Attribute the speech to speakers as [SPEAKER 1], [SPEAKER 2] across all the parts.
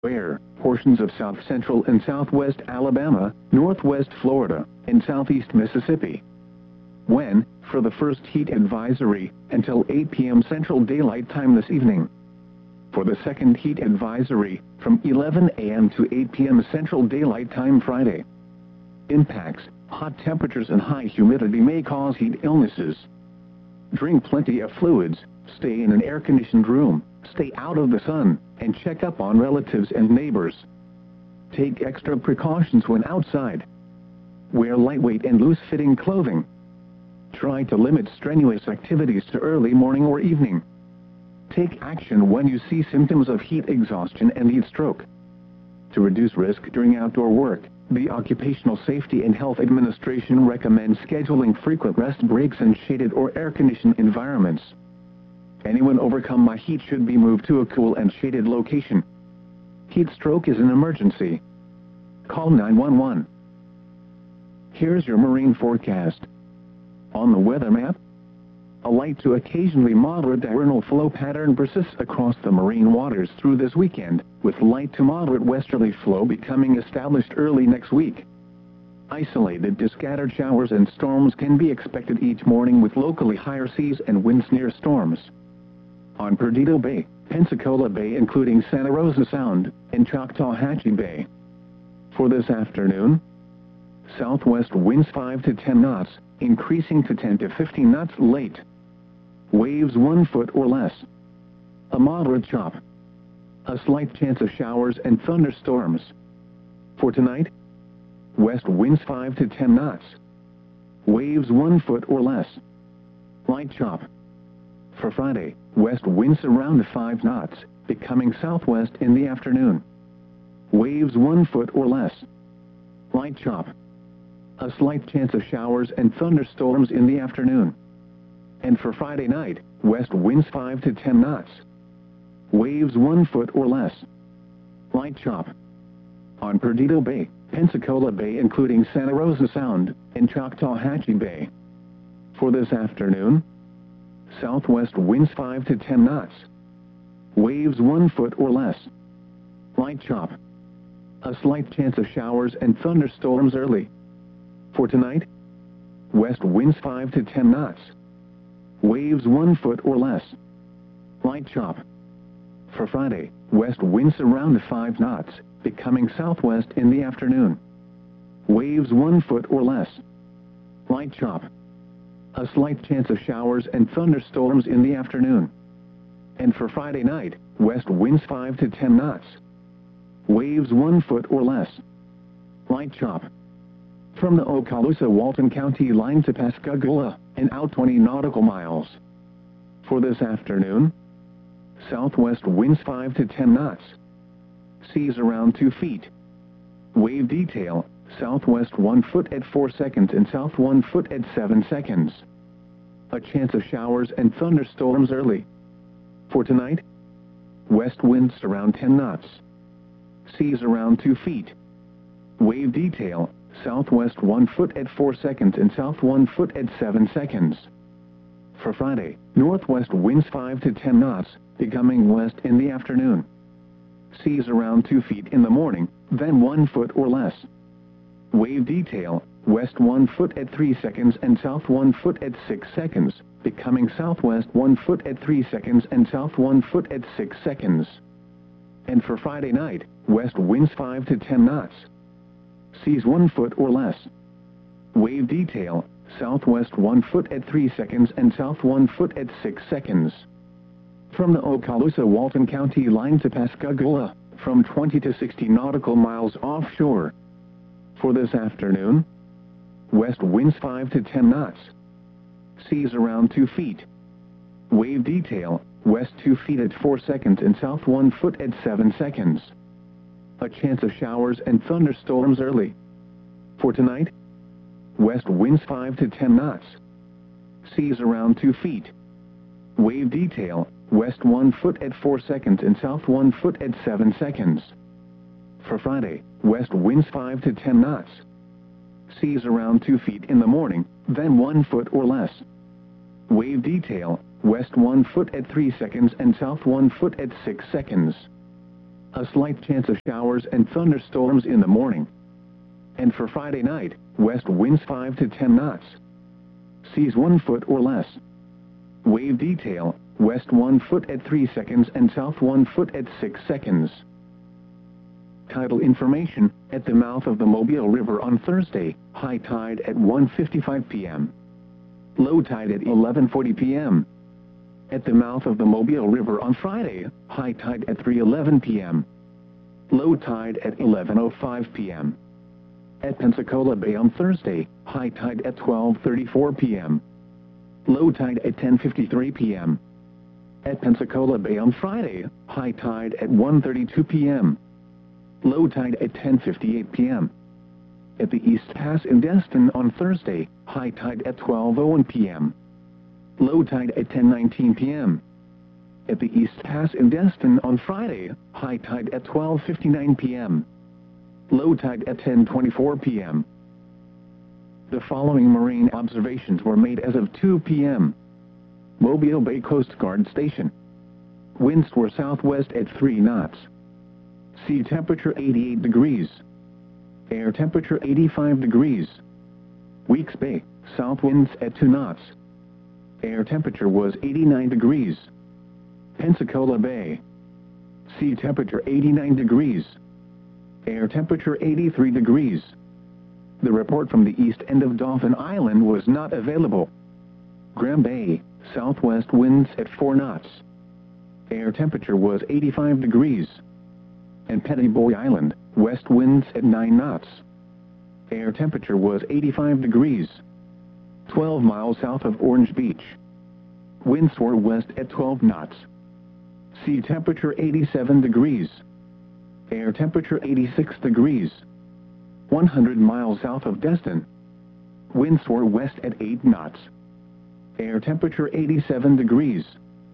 [SPEAKER 1] Where portions of south central and southwest Alabama, northwest Florida, and southeast Mississippi. When, for the first heat advisory, until 8 p.m. Central Daylight Time this evening. For the second heat advisory, from 11 a.m. to 8 p.m. Central Daylight Time Friday. Impacts: hot temperatures and high humidity may cause heat illnesses. Drink plenty of fluids, stay in an air-conditioned room, stay out of the sun, and check up on relatives and neighbors. Take extra precautions when outside. Wear lightweight and loose-fitting clothing. Try to limit strenuous activities to early morning or evening. Take action when you see symptoms of heat exhaustion and heat stroke. To reduce risk during outdoor work, the Occupational Safety and Health Administration recommends scheduling frequent rest breaks in shaded or air-conditioned environments. Anyone overcome by heat should be moved to a cool and shaded location. Heat stroke is an emergency. Call 911. Here's your marine forecast. On the weather map, a light to occasionally moderate diurnal flow pattern persists across the marine waters through this weekend, with light to moderate westerly flow becoming established early next week. Isolated to scattered showers and storms can be expected each morning with locally higher seas and winds near storms. On Perdido Bay, Pensacola Bay including Santa Rosa Sound, and Choctawhatchee Bay. For this afternoon, southwest winds 5 to 10 knots, increasing to 10 to 15 knots late. Waves 1 foot or less. A moderate chop. A slight chance of showers and thunderstorms. For tonight, west winds 5 to 10 knots. Waves 1 foot or less. Light chop. For Friday, west winds around 5 knots, becoming southwest in the afternoon. Waves 1 foot or less. Light chop. A slight chance of showers and thunderstorms in the afternoon. And for Friday night, west winds 5 to 10 knots. Waves 1 foot or less. Light chop. On Perdido Bay, Pensacola Bay including Santa Rosa Sound, and Choctawhatchee Bay. For this afternoon, southwest winds 5 to 10 knots. Waves 1 foot or less. Light chop. A slight chance of showers and thunderstorms early. For tonight, west winds 5 to 10 knots. Waves 1 foot or less. Light chop. For Friday, west winds around 5 knots, becoming southwest in the afternoon. Waves 1 foot or less. Light chop. A slight chance of showers and thunderstorms in the afternoon. And for Friday night, west winds 5 to 10 knots. Waves 1 foot or less. Light chop. From the Okaloosa-Walton County line to Pascagoula, and out 20 nautical miles. For this afternoon, southwest winds 5 to 10 knots. Seas around 2 feet. Wave detail, southwest 1 foot at 4 seconds and south 1 foot at 7 seconds. A chance of showers and thunderstorms early. For tonight, west winds around 10 knots. Seas around 2 feet. Wave detail, southwest 1 foot at 4 seconds and south 1 foot at 7 seconds. For Friday, northwest winds 5 to 10 knots, becoming west in the afternoon. Seas around 2 feet in the morning, then 1 foot or less. Wave detail, west 1 foot at 3 seconds and south 1 foot at 6 seconds, becoming southwest 1 foot at 3 seconds and south 1 foot at 6 seconds. And for Friday night, west winds 5 to 10 knots. Seas 1 foot or less. Wave detail, southwest 1 foot at 3 seconds and south 1 foot at 6 seconds. From the Okaloosa-Walton County line to Pascagoula, from 20 to 60 nautical miles offshore. For this afternoon, west winds 5 to 10 knots. Seas around 2 feet. Wave detail, west 2 feet at 4 seconds and south 1 foot at 7 seconds. A chance of showers and thunderstorms early. For tonight, west winds 5 to 10 knots. Seas around 2 feet. Wave detail, west 1 foot at 4 seconds and south 1 foot at 7 seconds. For Friday, west winds 5 to 10 knots. Seas around 2 feet in the morning, then 1 foot or less. Wave detail, west 1 foot at 3 seconds and south 1 foot at 6 seconds. a slight chance of showers and thunderstorms in the morning. And for Friday night, west winds 5 to 10 knots. Seas 1 foot or less. Wave detail, west 1 foot at 3 seconds and south 1 foot at 6 seconds. Tidal information, at the mouth of the Mobile River on Thursday, high tide at 1:55 p.m. Low tide at 11:40 p.m. At the mouth of the Mobile River on Friday, high tide at 3:11 p.m. Low tide at 11:05 p.m. At Pensacola Bay on Thursday, high tide at 12:34 p.m. Low tide at 10:53 p.m. At Pensacola Bay on Friday, high tide at 1:32 p.m. Low tide at 10:58 p.m. At the East Pass in Destin on Thursday, high tide at 12:01 p.m. Low tide at 10:19 p.m. At the East Pass in Destin on Friday, high tide at 12:59 p.m. Low tide at 10:24 p.m. The following marine observations were made as of 2 p.m. Mobile Bay Coast Guard Station. Winds were southwest at 3 knots. Sea temperature 88 degrees. Air temperature 85 degrees. Weeks Bay, south winds at 2 knots. Air temperature was 89 degrees. Pensacola Bay. Sea temperature 89 degrees. Air temperature 83 degrees. The report from the east end of Dauphin Island was not available. Graham Bay, southwest winds at 4 knots. Air temperature was 85 degrees. And Pettiboy Island, west winds at 9 knots. Air temperature was 85 degrees. 12 miles south of Orange Beach. Winds were west at 12 knots. Sea temperature 87 degrees. Air temperature 86 degrees. 100 miles south of Destin. Winds were west at 8 knots. Air temperature 87 degrees.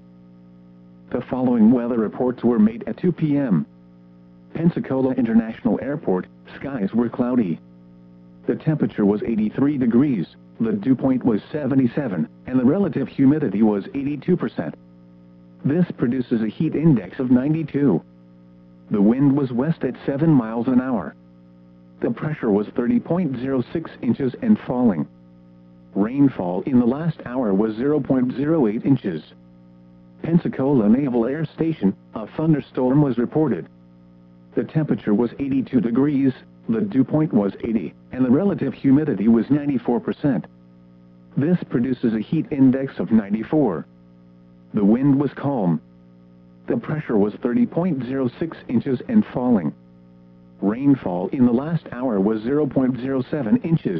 [SPEAKER 1] The following weather reports were made at 2 p.m. Pensacola International Airport, skies were cloudy. The temperature was 83 degrees, the dew point was 77, and the relative humidity was 82%. This produces a heat index of 92. The wind was west at 7 miles an hour. The pressure was 30.06 inches and falling. Rainfall in the last hour was 0.08 inches. Pensacola Naval Air Station, a thunderstorm was reported. The temperature was 82 degrees, the dew point was 80, and the relative humidity was 94%. This produces a heat index of 94. The wind was calm. The pressure was 30.06 inches and falling. Rainfall in the last hour was 0.07 inches.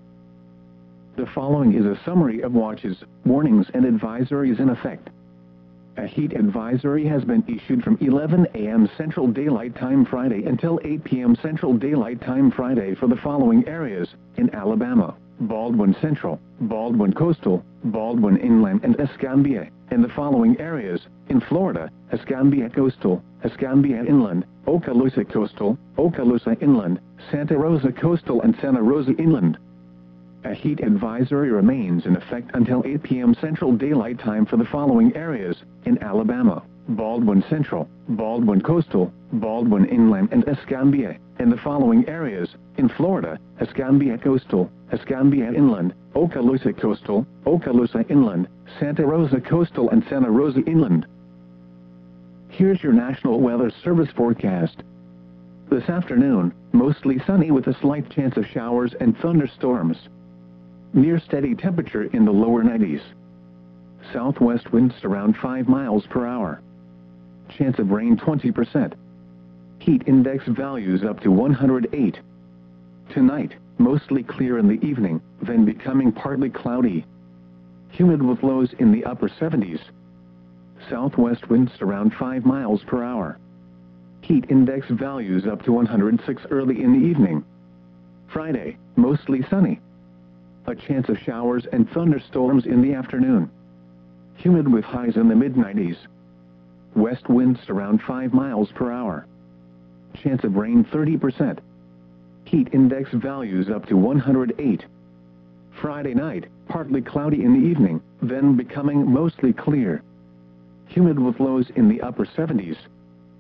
[SPEAKER 1] The following is a summary of watches, warnings and advisories in effect. A heat advisory has been issued from 11 a.m. Central Daylight Time Friday until 8 p.m. Central Daylight Time Friday for the following areas: in Alabama, Baldwin Central, Baldwin Coastal, Baldwin Inland and Escambia, and the following areas: in Florida, Escambia Coastal, Escambia Inland, Okaloosa Coastal, Okaloosa Inland, Santa Rosa Coastal and Santa Rosa Inland. A heat advisory remains in effect until 8 p.m. Central Daylight Time for the following areas: in Alabama, Baldwin Central, Baldwin Coastal, Baldwin Inland and Escambia, and the following areas: in Florida, Escambia Coastal, Escambia Inland, Okaloosa Coastal, Okaloosa Inland, Santa Rosa Coastal and Santa Rosa Inland. Here's your National Weather Service forecast. This afternoon, mostly sunny with a slight chance of showers and thunderstorms. Near steady temperature in the lower 90s. Southwest winds around 5 miles per hour. Chance of rain 20%. Heat index values up to 108. Tonight, mostly clear in the evening, then becoming partly cloudy. Humid with lows in the upper 70s. Southwest winds around 5 miles per hour. Heat index values up to 106 early in the evening. Friday, mostly sunny. A chance of showers and thunderstorms in the afternoon. Humid with highs in the mid-90s. West winds around 5 miles per hour. Chance of rain 30%. Heat index values up to 108. Friday night, partly cloudy in the evening, then becoming mostly clear. Humid with lows in the upper 70s.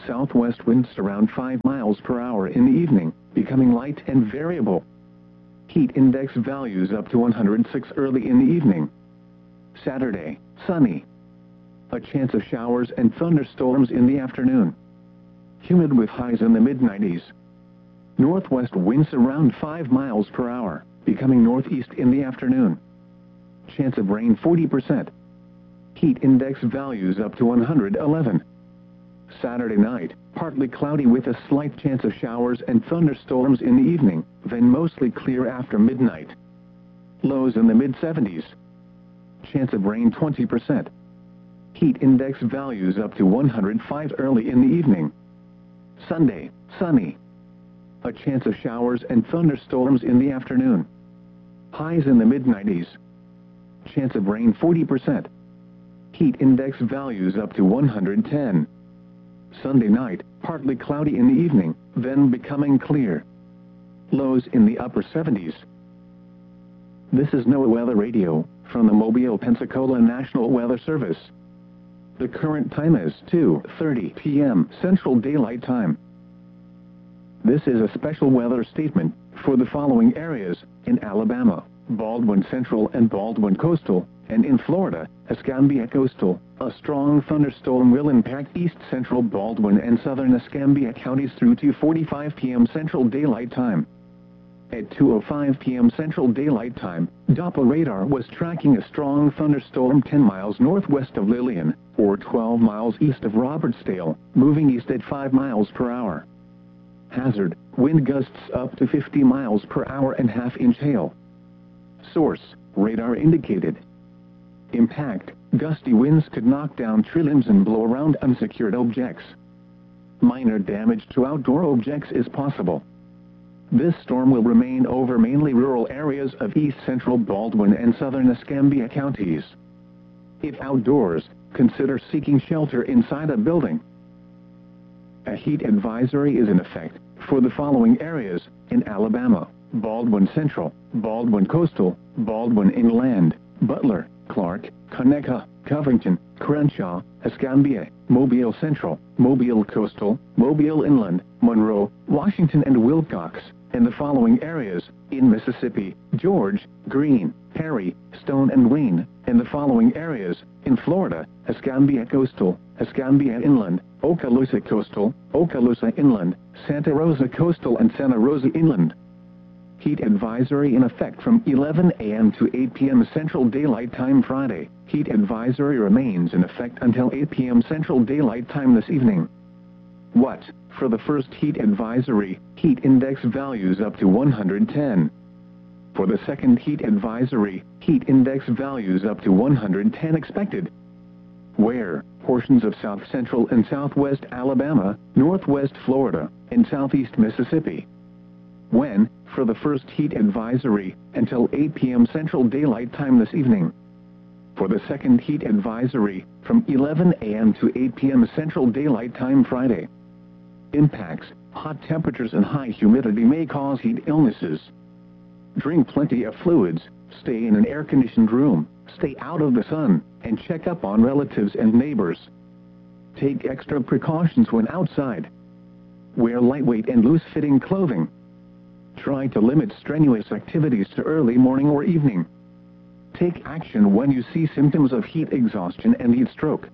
[SPEAKER 1] Southwest winds around 5 miles per hour in the evening, becoming light and variable. Heat index values up to 106 early in the evening. Saturday, sunny. A chance of showers and thunderstorms in the afternoon. Humid with highs in the mid-90s. Northwest winds around 5 miles per hour, becoming northeast in the afternoon. Chance of rain 40%. Heat index values up to 111. Saturday night, partly cloudy with a slight chance of showers and thunderstorms in the evening, then mostly clear after midnight. Lows in the mid-70s. Chance of rain 20%. Heat index values up to 105 early in the evening. Sunday, sunny. A chance of showers and thunderstorms in the afternoon. Highs in the mid-90s. Chance of rain 40%. Heat index values up to 110. Sunday night, partly cloudy in the evening, then becoming clear. Lows in the upper 70s. This is NOAA Weather Radio, from the Mobile, Pensacola National Weather Service. The current time is 2:30 p.m. Central Daylight Time. This is a special weather statement for the following areas: in Alabama, Baldwin Central and Baldwin Coastal, and in Florida, Escambia Coastal. A strong thunderstorm will impact east central Baldwin and southern Escambia counties through 2:45 p.m. Central Daylight Time. At 2:05 p.m. Central Daylight Time, Doppler radar was tracking a strong thunderstorm 10 miles northwest of Lillian, or 12 miles east of Robertsdale, moving east at 5 miles per hour. Hazard: wind gusts up to 50 miles per hour and half-inch hail. Source: radar indicated. Impact: gusty winds could knock down tree limbs and blow around unsecured objects. Minor damage to outdoor objects is possible. This storm will remain over mainly rural areas of east central Baldwin and southern Escambia counties. If outdoors, consider seeking shelter inside a building. A heat advisory is in effect for the following areas: in Alabama, Baldwin Central, Baldwin Coastal, Baldwin Inland, Butler, Clark, Conecuh, Covington, Crenshaw, Escambia, Mobile Central, Mobile Coastal, Mobile Inland, Monroe, Washington and Wilcox, and the following areas: in Mississippi, George, Greene, Perry, Stone and Wayne, and the following areas: in Florida, Escambia Coastal, Escambia Inland, Okaloosa Coastal, Okaloosa Inland, Santa Rosa Coastal and Santa Rosa Inland. Heat advisory in effect from 11 a.m. to 8 p.m. Central Daylight Time Friday. Heat advisory remains in effect until 8 p.m. Central Daylight Time this evening. What? For the first heat advisory, heat index values up to 110. For the second heat advisory, heat index values up to 110 expected. Where? Portions of south central and southwest Alabama, northwest Florida, and southeast Mississippi. When? For the first heat advisory, until 8 p.m. Central Daylight Time this evening. For the second heat advisory, from 11 a.m. to 8 p.m. Central Daylight Time Friday. Impacts: hot temperatures and high humidity may cause heat illnesses. Drink plenty of fluids, stay in an air-conditioned room, stay out of the sun, and check up on relatives and neighbors. Take extra precautions when outside. Wear lightweight and loose-fitting clothing. Try to limit strenuous activities to early morning or evening. Take action when you see symptoms of heat exhaustion and heat stroke.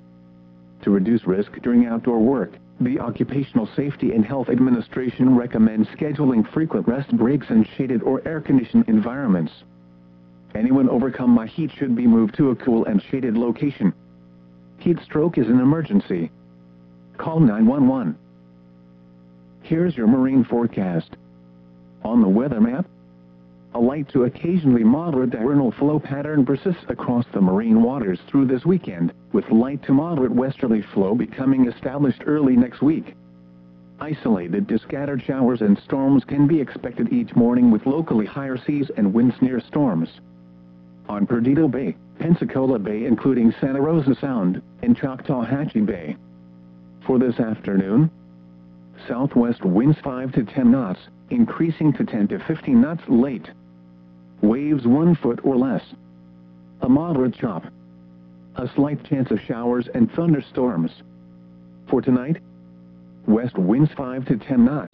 [SPEAKER 1] To reduce risk during outdoor work, the Occupational Safety and Health Administration recommends scheduling frequent rest breaks in shaded or air-conditioned environments. Anyone overcome by heat should be moved to a cool and shaded location. Heat stroke is an emergency. Call 911. Here's your marine forecast. On the weather map, a light to occasionally moderate diurnal flow pattern persists across the marine waters through this weekend, with light to moderate westerly flow becoming established early next week. Isolated to scattered showers and storms can be expected each morning with locally higher seas and winds near storms. On Perdido Bay, Pensacola Bay including Santa Rosa Sound, and Choctawhatchee Bay. For this afternoon, southwest winds 5 to 10 knots, increasing to 10 to 15 knots late. Waves 1 foot or less. A moderate chop. A slight chance of showers and thunderstorms. For tonight, west winds 5 to 10 knots.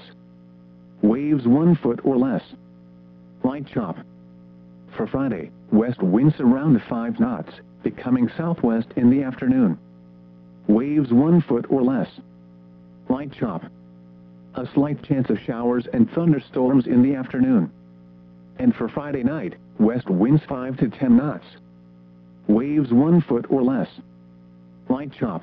[SPEAKER 1] Waves 1 foot or less. Light chop. For Friday, west winds around 5 knots, becoming southwest in the afternoon. Waves 1 foot or less. Light chop. A slight chance of showers and thunderstorms in the afternoon. And for Friday night, west winds 5 to 10 knots. Waves 1 foot or less. Light chop.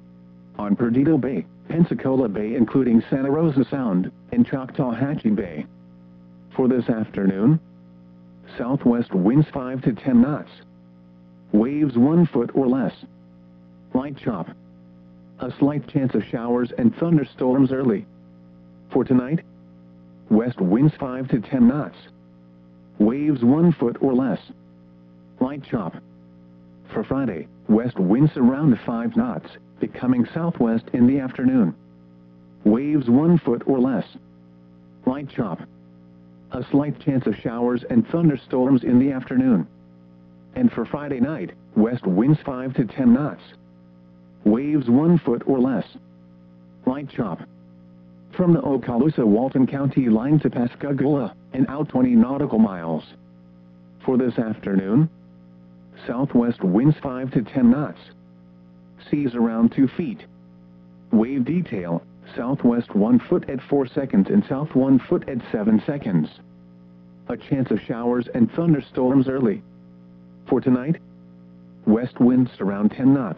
[SPEAKER 1] On Perdido Bay, Pensacola Bay including Santa Rosa Sound, and Choctawhatchee Bay. For this afternoon, southwest winds 5 to 10 knots. Waves 1 foot or less. Light chop. A slight chance of showers and thunderstorms early. For tonight, west winds 5 to 10 knots. Waves 1 foot or less. Light chop. For Friday, west winds around 5 knots, becoming southwest in the afternoon. Waves 1 foot or less. Light chop. A slight chance of showers and thunderstorms in the afternoon. And for Friday night, west winds 5 to 10 knots. Waves 1 foot or less. Light chop. From the Okaloosa-Walton County line to Pascagoula, and out 20 nautical miles. For this afternoon, southwest winds 5 to 10 knots. Seas around 2 feet. Wave detail, southwest 1 foot at 4 seconds and south 1 foot at 7 seconds. A chance of showers and thunderstorms early. For tonight, west winds around 10 knots.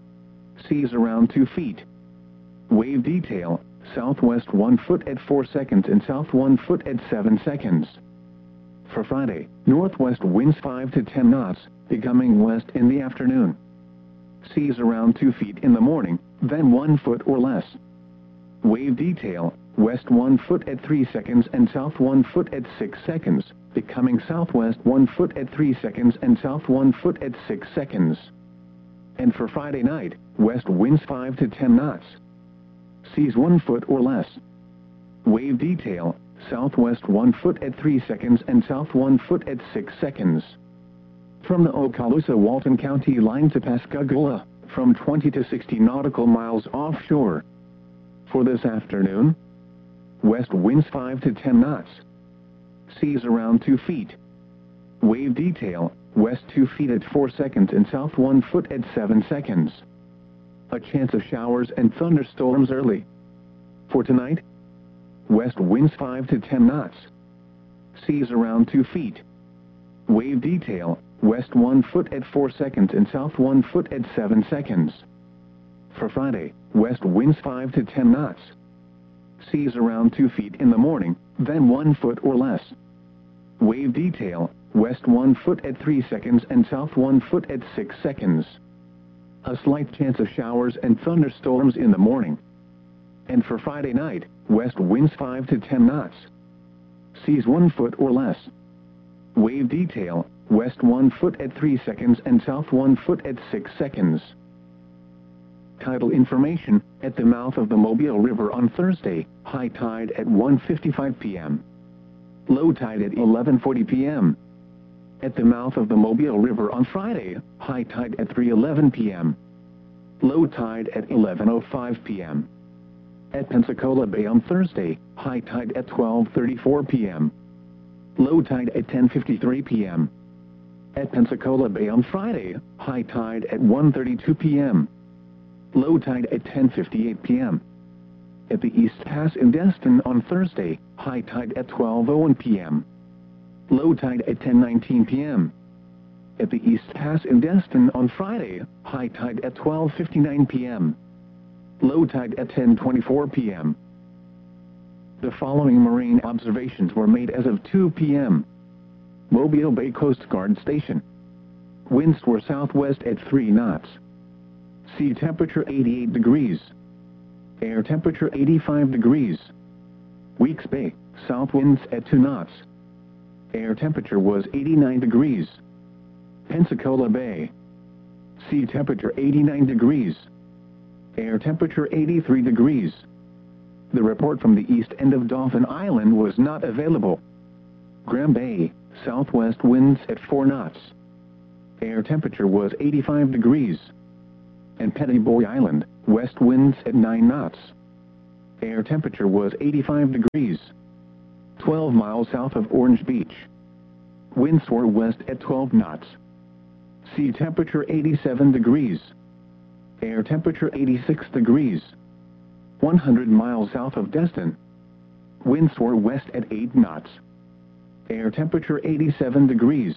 [SPEAKER 1] Seas around 2 feet. Wave detail, southwest 1 foot at 4 seconds and south 1 foot at 7 seconds. For Friday, northwest winds 5 to 10 knots, becoming west in the afternoon. Seas around 2 feet in the morning, then 1 foot or less. Wave detail, west 1 foot at 3 seconds and south 1 foot at 6 seconds, becoming southwest 1 foot at 3 seconds and south 1 foot at 6 seconds. And for Friday night, west winds 5 to 10 knots. Seas 1 foot or less. Wave detail, southwest 1 foot at 3 seconds and south 1 foot at 6 seconds. From the Okaloosa-Walton County line to Pascagoula, from 20 to 60 nautical miles offshore. For this afternoon, west winds 5 to 10 knots. Seas around 2 feet. Wave detail, west 2 feet at 4 seconds and south 1 foot at 7 seconds. A chance of showers and thunderstorms early. For tonight, west winds 5 to 10 knots. Seas around 2 feet. Wave detail, west 1 foot at 4 seconds and south 1 foot at 7 seconds. For Friday, west winds 5 to 10 knots. Seas around 2 feet in the morning, then 1 foot or less. Wave detail, west 1 foot at 3 seconds and south 1 foot at 6 seconds. A slight chance of showers and thunderstorms in the morning. And for Friday night, west winds 5 to 10 knots. Seas 1 foot or less. Wave detail, west 1 foot at 3 seconds and south 1 foot at 6 seconds. Tidal information, at the mouth of the Mobile River on Thursday, high tide at 1:55 p.m. Low tide at 11:40 p.m. At the mouth of the Mobile River on Friday, high tide at 3:11 p.m. Low tide at 11:05 p.m. At Pensacola Bay on Thursday, high tide at 12:34 p.m. Low tide at 10:53 p.m. At Pensacola Bay on Friday, high tide at 1:32 p.m. Low tide at 10:58 p.m. At the East Pass in Destin on Thursday, high tide at 12:01 p.m. Low tide at 10:19 p.m. At the East Pass in Destin on Friday, high tide at 12:59 p.m. Low tide at 10:24 p.m. The following marine observations were made as of 2 p.m. Mobile Bay Coast Guard Station. Winds were southwest at 3 knots. Sea temperature 88 degrees. Air temperature 85 degrees. Weeks Bay, south winds at 2 knots. Air temperature was 89 degrees. Pensacola Bay. Sea temperature 89 degrees. Air temperature 83 degrees. The report from the east end of Dauphin Island was not available. Graham Bay, southwest winds at 4 knots. Air temperature was 85 degrees. And Petty Boy Island, west winds at 9 knots. Air temperature was 85 degrees. 12 miles south of Orange Beach. Winds were west at 12 knots. Sea temperature 87 degrees. Air temperature 86 degrees. 100 miles south of Destin. Winds were west at 8 knots. Air temperature 87 degrees.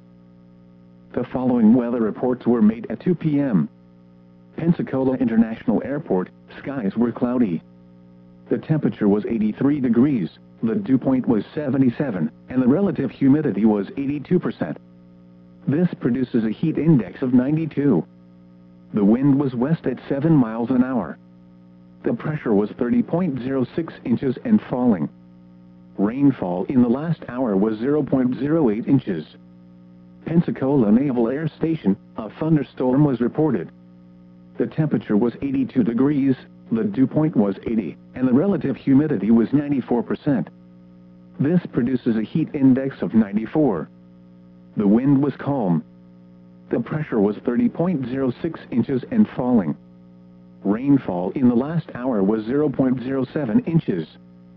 [SPEAKER 1] The following weather reports were made at 2 p.m. Pensacola International Airport, skies were cloudy. The temperature was 83 degrees, the dew point was 77, and the relative humidity was 82%. This produces a heat index of 92. The wind was west at 7 miles an hour. The pressure was 30.06 inches and falling. Rainfall in the last hour was 0.08 inches. Pensacola Naval Air Station, a thunderstorm was reported. The temperature was 82 degrees, the dew point was 80, and the relative humidity was 94%. This produces a heat index of 94. The wind was calm. The pressure was 30.06 inches and falling. Rainfall in the last hour was 0.07 inches.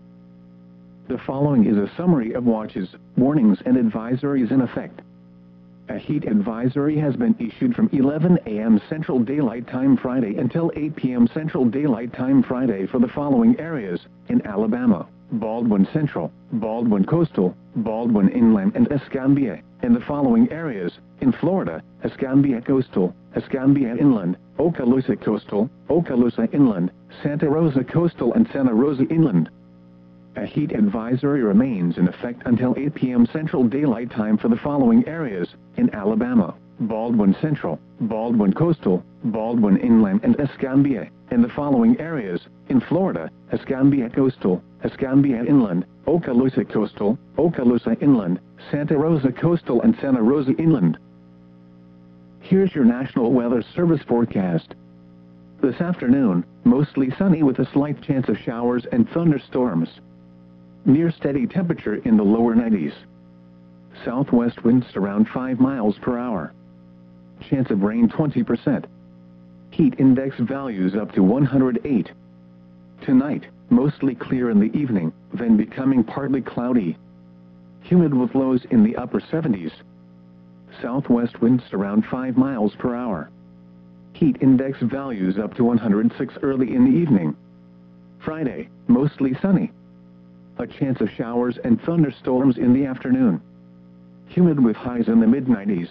[SPEAKER 1] The following is a summary of watches, warnings and advisories in effect. A heat advisory has been issued from 11 a.m. Central Daylight Time Friday until 8 p.m. Central Daylight Time Friday for the following areas: in Alabama, Baldwin Central, Baldwin Coastal, Baldwin Inland and Escambia, and the following areas: in Florida, Escambia Coastal, Escambia Inland, Okaloosa Coastal, Okaloosa Inland, Santa Rosa Coastal and Santa Rosa Inland. A heat advisory remains in effect until 8 p.m. Central Daylight Time for the following areas: in Alabama, Baldwin Central, Baldwin Coastal, Baldwin Inland and Escambia, and the following areas: in Florida, Escambia Coastal, Escambia Inland, Okaloosa Coastal, Okaloosa Inland, Santa Rosa Coastal and Santa Rosa Inland. Here's your National Weather Service forecast. This afternoon, mostly sunny with a slight chance of showers and thunderstorms. Near steady temperature in the lower 90s. Southwest winds around 5 miles per hour. Chance of rain 20%. Heat index values up to 108. Tonight, mostly clear in the evening, then becoming partly cloudy. Humid with lows in the upper 70s. Southwest winds around 5 miles per hour. Heat index values up to 106 early in the evening. Friday, mostly sunny. A chance of showers and thunderstorms in the afternoon. Humid with highs in the mid-90s.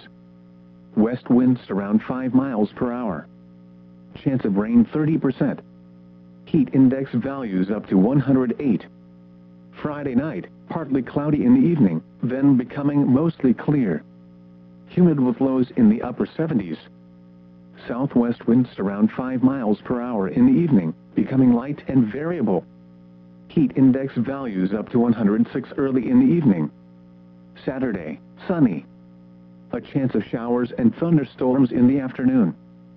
[SPEAKER 1] West winds around 5 miles per hour. Chance of rain 30%. Heat index values up to 108. Friday night, partly cloudy in the evening, then becoming mostly clear. Humid with lows in the upper 70s. Southwest winds around 5 miles per hour in the evening, becoming light and variable. Heat index values up to 106 early in the evening. Saturday, sunny. A chance of showers and thunderstorms in the afternoon.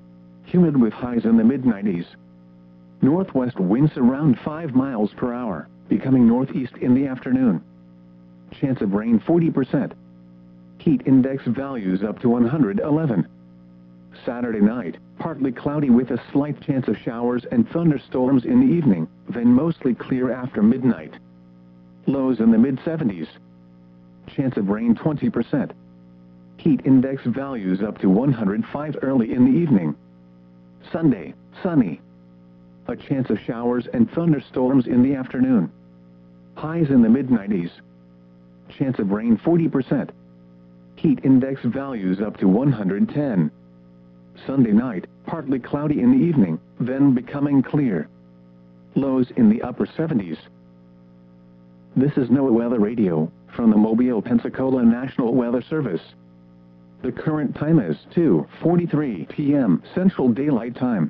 [SPEAKER 1] Humid with highs in the mid-90s. Northwest winds around 5 miles per hour, becoming northeast in the afternoon. Chance of rain 40%. Heat index values up to 111. Saturday night, partly cloudy with a slight chance of showers and thunderstorms in the evening, then mostly clear after midnight. Lows in the mid-70s. Chance of rain 20%. Heat index values up to 105 early in the evening. Sunday, sunny. A chance of showers and thunderstorms in the afternoon. Highs in the mid-90s. Chance of rain 40%. Heat index values up to 110. Sunday night, partly cloudy in the evening, then becoming clear. Lows in the upper 70s. This is NOAA Weather Radio, from the Mobile, Pensacola National Weather Service. The current time is 2:43 p.m. Central Daylight Time.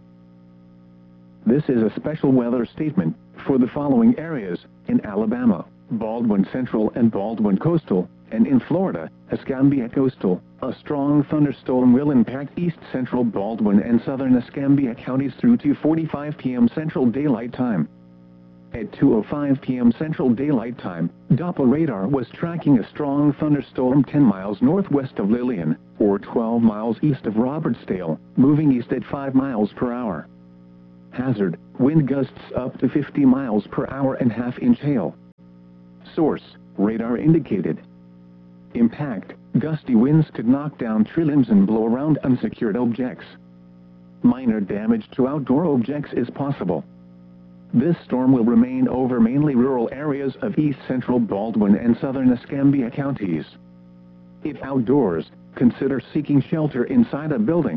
[SPEAKER 1] This is a special weather statement for the following areas: in Alabama, Baldwin Central and Baldwin Coastal, and in Florida, Escambia Coastal. A strong thunderstorm will impact east central Baldwin and southern Escambia counties through 2:45 p.m. Central Daylight Time. At 2:05 p.m. Central Daylight Time, Doppler radar was tracking a strong thunderstorm 10 miles northwest of Lillian, or 12 miles east of Robertsdale, moving east at 5 miles per hour. Hazard, wind gusts up to 50 miles per hour and half-inch hail. Source, radar indicated. Impact, gusty winds could knock down tree limbs and blow around unsecured objects. Minor damage to outdoor objects is possible. This storm will remain over mainly rural areas of east-central Baldwin and southern Escambia counties. If outdoors, consider seeking shelter inside a building.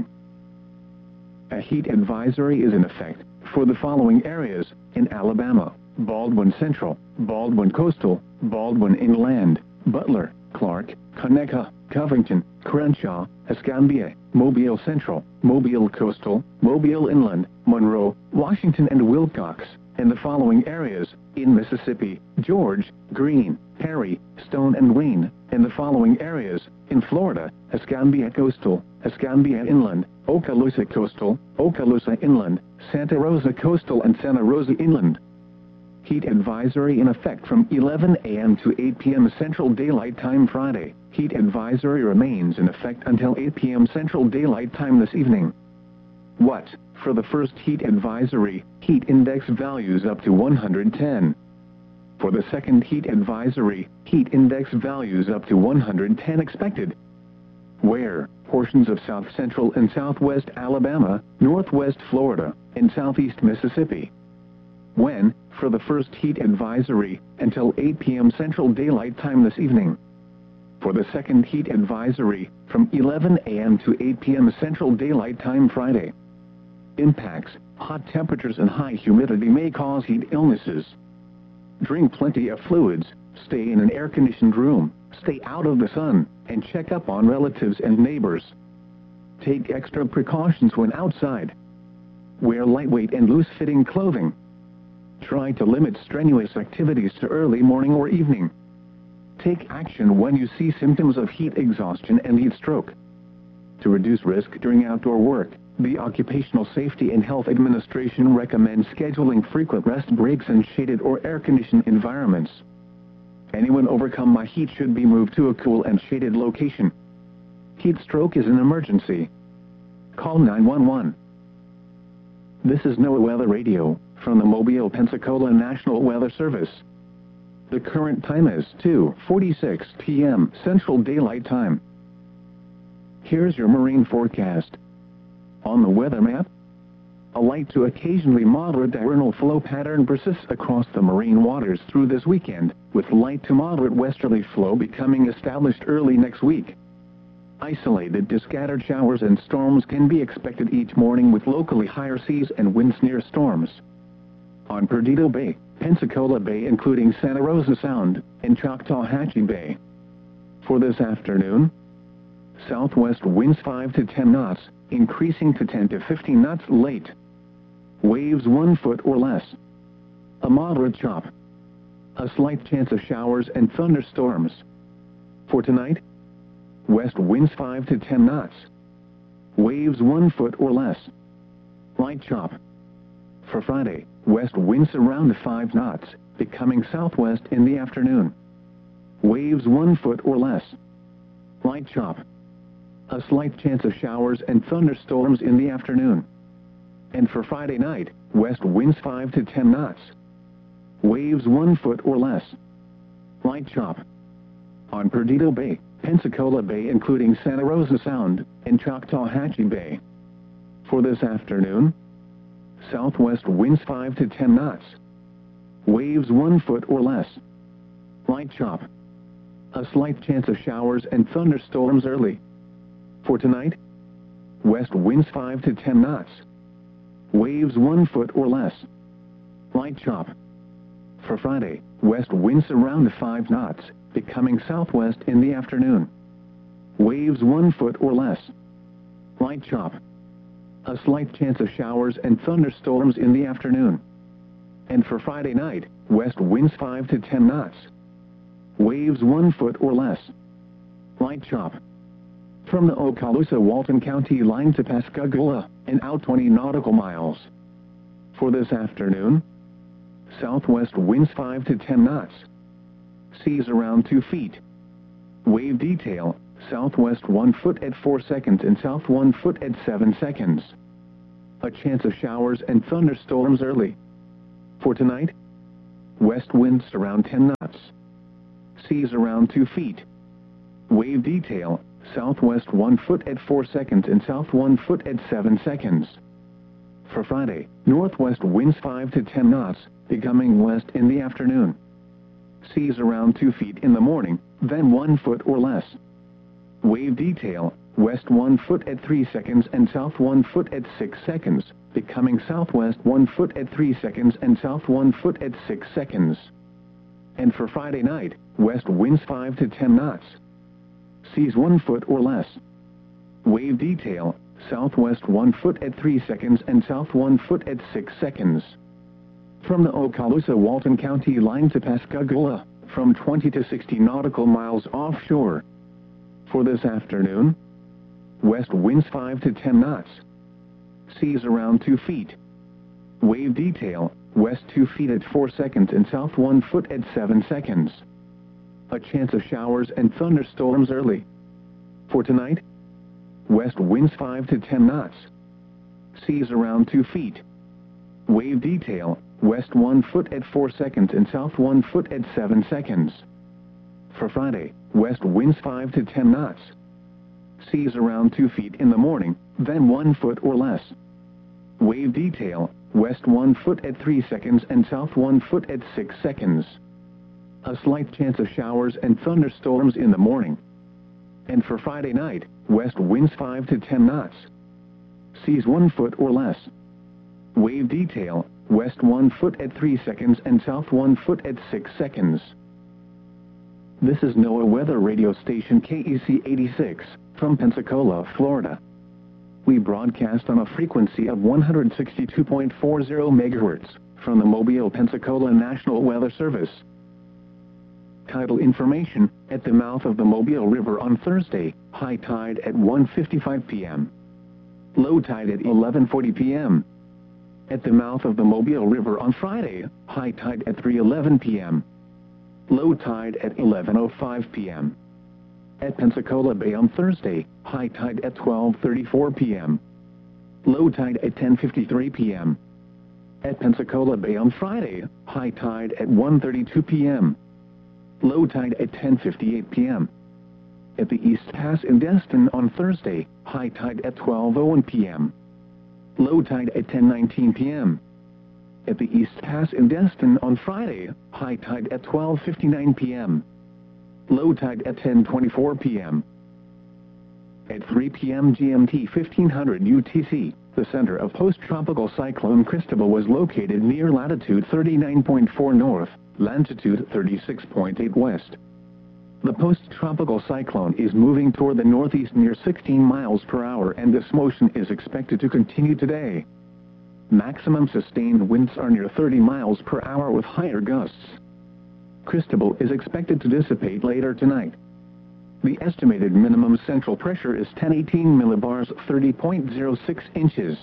[SPEAKER 1] A heat advisory is in effect for the following areas in Alabama: Baldwin Central, Baldwin Coastal, Baldwin Inland, Butler, Clark, Conecuh, Covington, Crenshaw, Escambia, Mobile Central, Mobile Coastal, Mobile Inland, Monroe, Washington and Wilcox, and the following areas in Mississippi: George, Greene, Perry, Stone and Wayne, and the following areas in Florida: Escambia Coastal, Escambia Inland, Okaloosa Coastal, Okaloosa Inland, Santa Rosa Coastal and Santa Rosa Inland. Heat advisory in effect from 11 a.m. to 8 p.m. Central Daylight Time Friday. Heat advisory remains in effect until 8 p.m. Central Daylight Time this evening. What? For the first heat advisory, heat index values up to 110. For the second heat advisory, heat index values up to 110 expected. Where? Portions of south central and southwest Alabama, northwest Florida, and southeast Mississippi. When? For the first heat advisory, until 8 p.m. Central Daylight Time this evening. For the second heat advisory, from 11 a.m. to 8 p.m. Central Daylight Time Friday. Impacts: hot temperatures and high humidity may cause heat illnesses. Drink plenty of fluids, stay in an air-conditioned room, stay out of the sun, and check up on relatives and neighbors. Take extra precautions when outside. Wear lightweight and loose-fitting clothing. Try to limit strenuous activities to early morning or evening. Take action when you see symptoms of heat exhaustion and heat stroke. To reduce risk during outdoor work, the Occupational Safety and Health Administration recommends scheduling frequent rest breaks in shaded or air-conditioned environments. Anyone overcome by heat should be moved to a cool and shaded location. Heat stroke is an emergency. Call 911. This is NOAA Weather Radio, from the Mobile, Pensacola National Weather Service. The current time is 2:46 p.m. Central Daylight Time. Here's your marine forecast. On the weather map, a light to occasionally moderate diurnal flow pattern persists across the marine waters through this weekend, with light to moderate westerly flow becoming established early next week. Isolated to scattered showers and storms can be expected each morning with locally higher seas and winds near storms. On Perdido Bay, Pensacola Bay including Santa Rosa Sound, and Choctawhatchee Bay. For this afternoon, southwest winds 5 to 10 knots, increasing to 10 to 15 knots late. Waves 1 foot or less. A moderate chop. A slight chance of showers and thunderstorms. For tonight, west winds 5 to 10 knots. Waves 1 foot or less. Light chop. For Friday, west winds around 5 knots, becoming southwest in the afternoon. Waves 1 foot or less. Light chop. A slight chance of showers and thunderstorms in the afternoon. And for Friday night, west winds 5 to 10 knots. Waves 1 foot or less. Light chop. On Perdido Bay, Pensacola Bay including Santa Rosa Sound, and Choctawhatchee Bay. For this afternoon, southwest winds 5 to 10 knots. Waves 1 foot or less. Light chop. A slight chance of showers and thunderstorms early. For tonight, west winds 5 to 10 knots. Waves 1 foot or less. Light chop. For Friday, west winds around 5 knots, becoming southwest in the afternoon. Waves 1 foot or less. Light chop. A slight chance of showers and thunderstorms in the afternoon. And for Friday night, west winds 5 to 10 knots. Waves 1 foot or less. Light chop. From the Okaloosa-Walton County line to Pascagoula, and out 20 nautical miles. For this afternoon, southwest winds 5 to 10 knots. Seas around 2 feet. Wave detail, southwest 1 foot at 4 seconds and south 1 foot at 7 seconds. A chance of showers and thunderstorms early. For tonight, west winds around 10 knots. Seas around 2 feet. Wave detail, southwest 1 foot at 4 seconds and south 1 foot at 7 seconds. For Friday, northwest winds 5 to 10 knots, becoming west in the afternoon. Seas around 2 feet in the morning, then 1 foot or less. Wave detail, west 1 foot at 3 seconds and south 1 foot at 6 seconds, becoming southwest 1 foot at 3 seconds and south 1 foot at 6 seconds. And for Friday night, west winds 5 to 10 knots. Seas 1 foot or less. Wave detail, southwest 1 foot at 3 seconds and south 1 foot at 6 seconds. From the Okaloosa-Walton County line to Pascagoula, from 20 to 60 nautical miles offshore. For this afternoon, west winds 5 to 10 knots. Seas around 2 feet. Wave detail, west 2 feet at 4 seconds and south 1 foot at 7 seconds. A chance of showers and thunderstorms early. For tonight, west winds 5 to 10 knots. Seas around 2 feet. Wave detail, west 1 foot at 4 seconds and south 1 foot at 7 seconds. For Friday, west winds 5 to 10 knots. Seas around 2 feet in the morning, then 1 foot or less. Wave detail, west 1 foot at 3 seconds and south 1 foot at 6 seconds. A slight chance of showers and thunderstorms in the morning. And for Friday night, west winds 5 to 10 knots. Seas 1 foot or less. Wave detail, west 1 foot at 3 seconds and south 1 foot at 6 seconds. This is NOAA Weather Radio Station KEC 86, from Pensacola, Florida. We broadcast on a frequency of 162.40 MHz, from the Mobile, Pensacola National Weather Service. Tidal information, at the mouth of the Mobile River on Thursday, high tide at 1:55 p.m. Low tide at 11:40 p.m. At the mouth of the Mobile River on Friday, high tide at 3:11 p.m. Low tide at 11:05 p.m. At Pensacola Bay on Thursday, high tide at 12:34 p.m. Low tide at 10:53 p.m. At Pensacola Bay on Friday, high tide at 1:32 p.m. Low tide at 10:58 p.m. At the East Pass in Destin on Thursday, high tide at 12:01 p.m. Low tide at 10:19 p.m. At the East Pass in Destin on Friday, high tide at 12:59 p.m. Low tide at 10:24 p.m. At 3 p.m. GMT 1500 UTC, the center of post-tropical cyclone Cristobal was located near latitude 39.4 north, latitude 36.8 west. The post-tropical cyclone is moving toward the northeast near 16 miles per hour, and this motion is expected to continue today. Maximum sustained winds are near 30 miles per hour with higher gusts. Cristobal is expected to dissipate later tonight. The estimated minimum central pressure is 1018 millibars, 30.06 inches.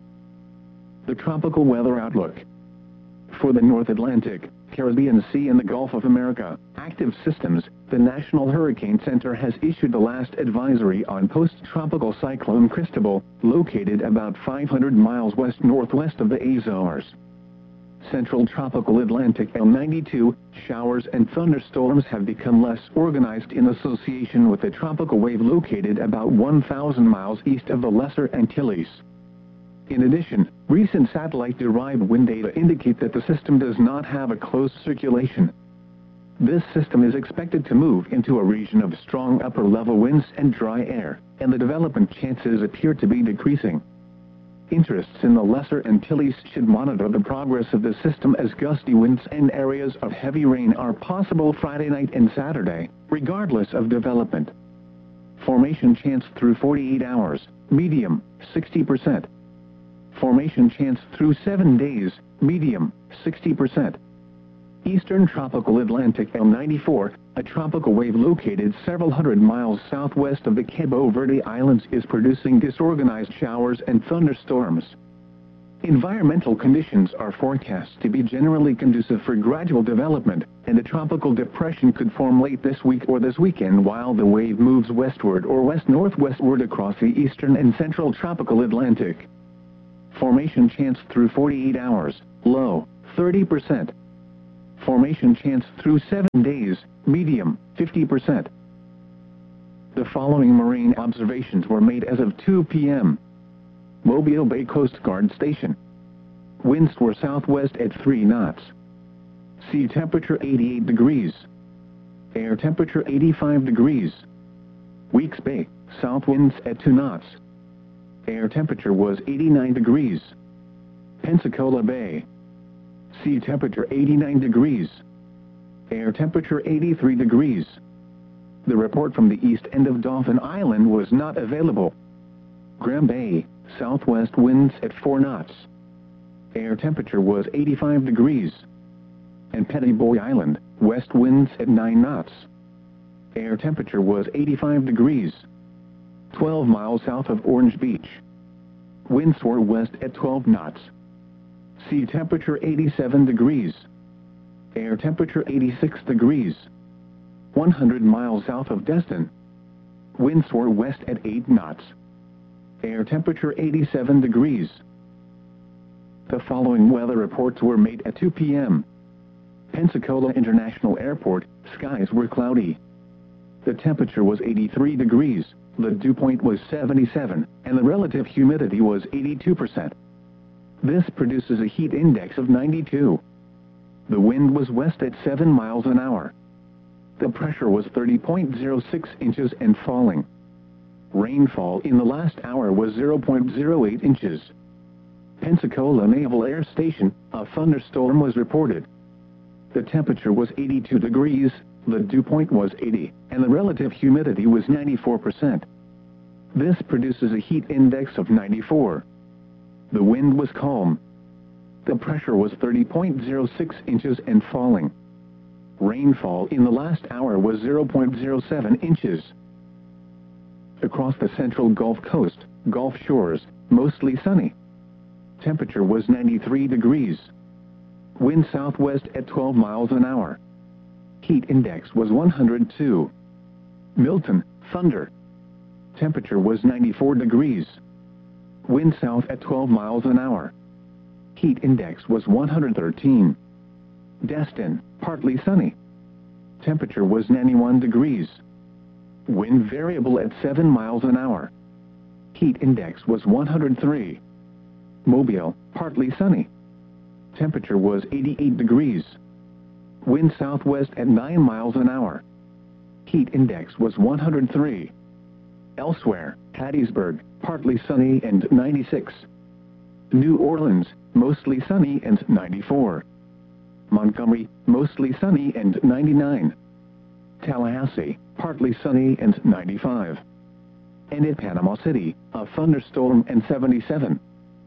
[SPEAKER 1] The tropical weather outlook. For the North Atlantic, Caribbean Sea and the Gulf of America, active systems, the National Hurricane Center has issued the last advisory on post-tropical cyclone Cristobal, located about 500 miles west-northwest of the Azores. Central Tropical Atlantic L92, showers and thunderstorms have become less organized in association with the tropical wave located about 1,000 miles east of the Lesser Antilles. In addition, recent satellite-derived wind data indicate that the system does not have a closed circulation. This system is expected to move into a region of strong upper-level winds and dry air, and the development chances appear to be decreasing. Interests in the Lesser Antilles should monitor the progress of the system, as gusty winds and areas of heavy rain are possible Friday night and Saturday, regardless of development. Formation chance through 48 hours, medium, 60%. Formation chance through 7 days, medium, 60%. Eastern Tropical Atlantic L94, a tropical wave located several hundred miles southwest of the Cabo Verde Islands, is producing disorganized showers and thunderstorms. Environmental conditions are forecast to be generally conducive for gradual development, and a tropical depression could form late this week or this weekend while the wave moves westward or west-northwestward across the eastern and central tropical Atlantic. Formation chance through 48 hours, low, 30%. Formation chance through 7 days, medium, 50%. The following marine observations were made as of 2 p.m. Mobile Bay Coast Guard Station. Winds were southwest at 3 knots. Sea temperature 88 degrees. Air temperature 85 degrees. Weeks Bay, south winds at 2 knots. Air temperature was 89 degrees. Pensacola Bay. Sea temperature 89 degrees. Air temperature 83 degrees. The report from the east end of Dauphin Island was not available. Graham Bay, southwest winds at 4 knots. Air temperature was 85 degrees. And Petty Boy Island, west winds at 9 knots. Air temperature was 85 degrees. 12 miles south of Orange Beach. Winds were west at 12 knots. Sea temperature 87 degrees. Air temperature 86 degrees. 100 miles south of Destin. Winds were west at 8 knots. Air temperature 87 degrees. The following weather reports were made at 2 p.m. Pensacola International Airport, skies were cloudy. The temperature was 83 degrees, the dew point was 77, and the relative humidity was 82%. This produces a heat index of 92. The wind was west at 7 miles an hour. The pressure was 30.06 inches and falling. Rainfall in the last hour was 0.08 inches. Pensacola Naval Air Station, a thunderstorm was reported. The temperature was 82 degrees, the dew point was 80, and the relative humidity was 94%. This produces a heat index of 94. The wind was calm. The pressure was 30.06 inches and falling. Rainfall in the last hour was 0.07 inches. Across the central Gulf Coast, Gulf Shores, mostly sunny. Temperature was 93 degrees. Wind southwest at 12 miles an hour. Heat index was 102. Milton, thunder. Temperature was 94 degrees. Wind south at 12 miles an hour. Heat index was 113. Destin, partly sunny. Temperature was 91 degrees. Wind variable at 7 miles an hour. Heat index was 103. Mobile, partly sunny. Temperature was 88 degrees. Wind southwest at 9 miles an hour. Heat index was 103. Elsewhere, Hattiesburg, partly sunny and 96. New Orleans, mostly sunny and 94. Montgomery, mostly sunny and 99. Tallahassee, partly sunny and 95. And at Panama City, a thunderstorm and 77.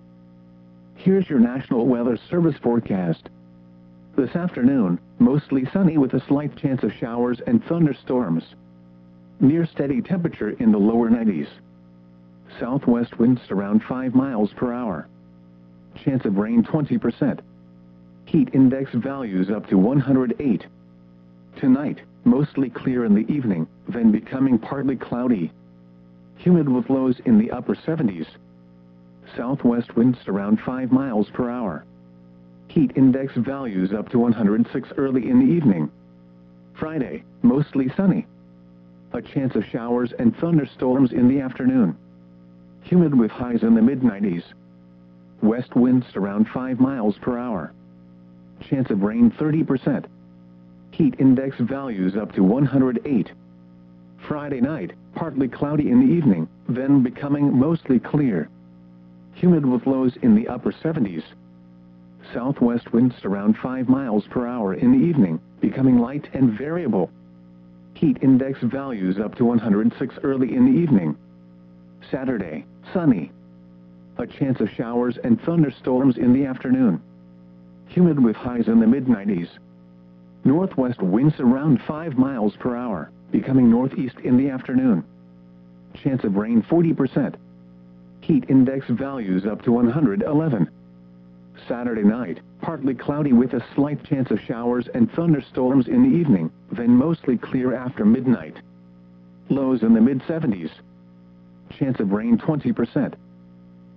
[SPEAKER 1] Here's your National Weather Service forecast. This afternoon, mostly sunny with a slight chance of showers and thunderstorms. Near steady temperature in the lower 90s. Southwest winds around 5 miles per hour. Chance of rain 20%. Heat index values up to 108. Tonight, mostly clear in the evening, then becoming partly cloudy. Humid with lows in the upper 70s. Southwest winds around 5 miles per hour. Heat index values up to 106 early in the evening. Friday, mostly sunny. A chance of showers and thunderstorms in the afternoon. Humid with highs in the mid-90s. West winds around 5 miles per hour. Chance of rain 30%. Heat index values up to 108. Friday night, partly cloudy in the evening, then becoming mostly clear. Humid with lows in the upper 70s. Southwest winds around 5 miles per hour in the evening, becoming light and variable. Heat index values up to 106 early in the evening. Saturday, sunny. A chance of showers and thunderstorms in the afternoon. Humid with highs in the mid-90s. Northwest winds around 5 miles per hour, becoming northeast in the afternoon. Chance of rain 40%. Heat index values up to 111. Saturday night, partly cloudy with a slight chance of showers and thunderstorms in the evening, then mostly clear after midnight. Lows in the mid-70s. Chance of rain 20%.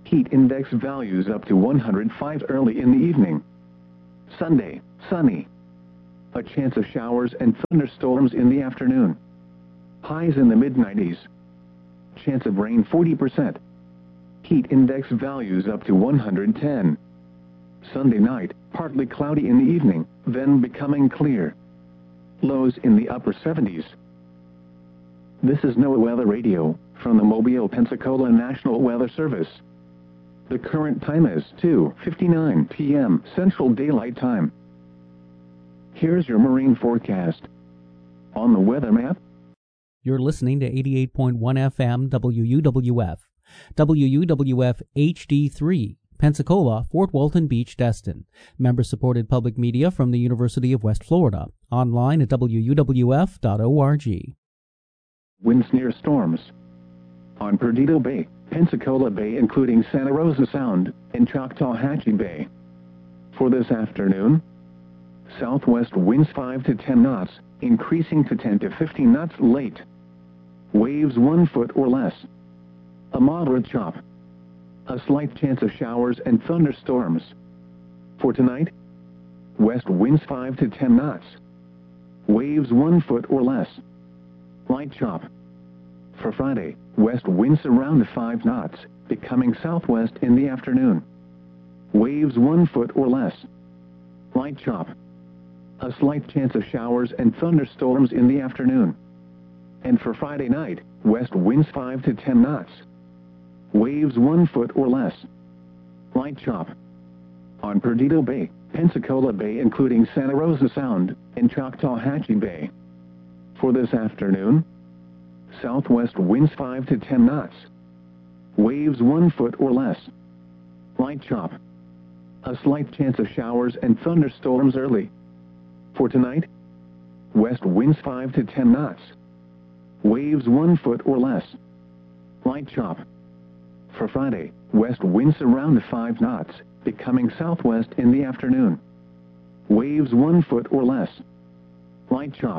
[SPEAKER 1] Heat index values up to 105 early in the evening. Sunday, sunny. A chance of showers and thunderstorms in the afternoon. Highs in the mid-90s. Chance of rain 40%. Heat index values up to 110. Sunday night, partly cloudy in the evening, then becoming clear. Lows in the upper 70s. This is NOAA Weather Radio, from the Mobile, Pensacola National Weather Service. The current time is 2:59 p.m. Central Daylight Time. Here's your marine forecast. On the weather map.
[SPEAKER 2] You're listening to 88.1 FM WUWF. WUWF HD3, Pensacola, Fort Walton Beach, Destin. Member-supported public media from the University of West Florida. Online at wuwf.org.
[SPEAKER 1] Winds near storms. On Perdido Bay, Pensacola Bay including Santa Rosa Sound, and Choctawhatchee Bay. For this afternoon, southwest winds 5 to 10 knots, increasing to 10 to 15 knots late. Waves 1 foot or less. A moderate chop. A slight chance of showers and thunderstorms. For tonight, west winds 5 to 10 knots. Waves 1 foot or less. Light chop. For Friday, west winds around 5 knots, becoming southwest in the afternoon. Waves 1 foot or less. Light chop. A slight chance of showers and thunderstorms in the afternoon. And for Friday night, west winds 5 to 10 knots. Waves 1 foot or less. Light chop. On Perdido Bay, Pensacola Bay including Santa Rosa Sound, and Choctawhatchee Bay. For this afternoon, southwest winds 5 to 10 knots. Waves 1 foot or less. Light chop. A slight chance of showers and thunderstorms early. For tonight, west winds 5 to 10 knots. Waves 1 foot or less. Light chop. For Friday, west winds around 5 knots, becoming southwest in the afternoon. Waves 1 foot or less. Light chop.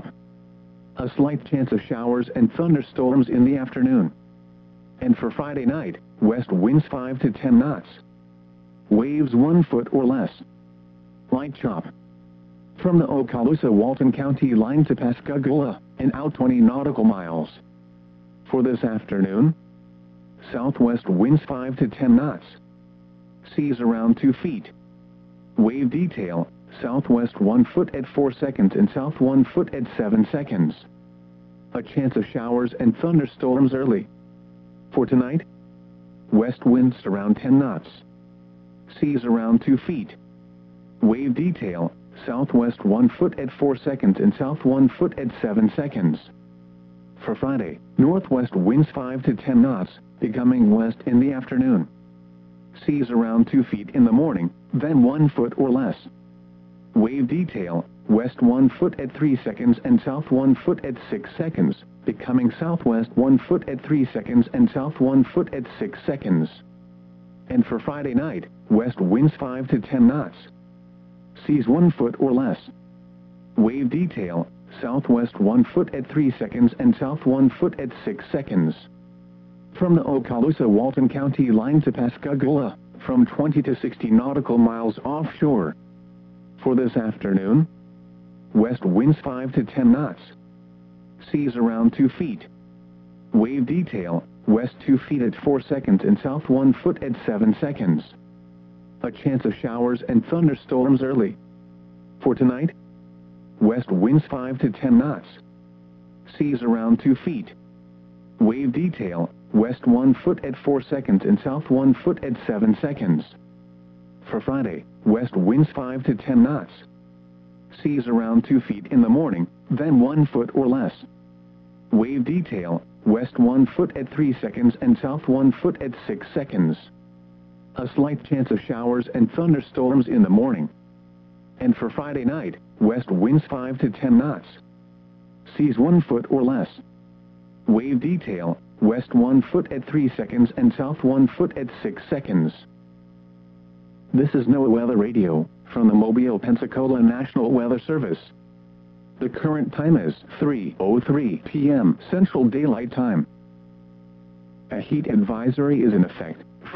[SPEAKER 1] A slight chance of showers and thunderstorms in the afternoon. And for Friday night, west winds 5 to 10 knots. Waves 1 foot or less. Light chop. From the Okaloosa-Walton County line to Pascagoula, and out 20 nautical miles. For this afternoon, southwest winds 5 to 10 knots. Seas around 2 feet. Wave detail, southwest 1 foot at 4 seconds and south 1 foot at 7 seconds. A chance of showers and thunderstorms early. For tonight, west winds around 10 knots. Seas around 2 feet. Wave detail, southwest 1 foot at 4 seconds and south 1 foot at 7 seconds. For Friday, northwest winds 5 to 10 knots, becoming west in the afternoon. Seas around 2 feet in the morning, then 1 foot or less. Wave detail, west 1 foot at 3 seconds and south 1 foot at 6 seconds, becoming southwest 1 foot at 3 seconds and south 1 foot at 6 seconds. And for Friday night, west winds 5 to 10 knots. Seas 1 foot or less. Wave detail, southwest 1 foot at 3 seconds and south 1 foot at 6 seconds. From the Okaloosa-Walton County line to Pascagoula, from 20 to 60 nautical miles offshore. For this afternoon, west winds 5 to 10 knots. Seas around 2 feet. Wave detail, west 2 feet at 4 seconds and south 1 foot at 7 seconds. A chance of showers and thunderstorms early. For tonight, west winds 5 to 10 knots. Seas around 2 feet. Wave detail, west 1 foot at 4 seconds and south 1 foot at 7 seconds. For Friday, west winds 5 to 10 knots. Seas around 2 feet in the morning, then 1 foot or less. Wave detail, west 1 foot at 3 seconds and south 1 foot at 6 seconds. A slight chance of showers and thunderstorms in the morning. And for Friday night, west winds 5 to 10 knots. Seas 1 foot or less. Wave detail, west 1 foot at 3 seconds and south 1 foot at 6 seconds. This is NOAA Weather Radio, from the Mobile, Pensacola National Weather Service. The current time is 3:03 p.m. Central Daylight Time. A heat advisory is in effect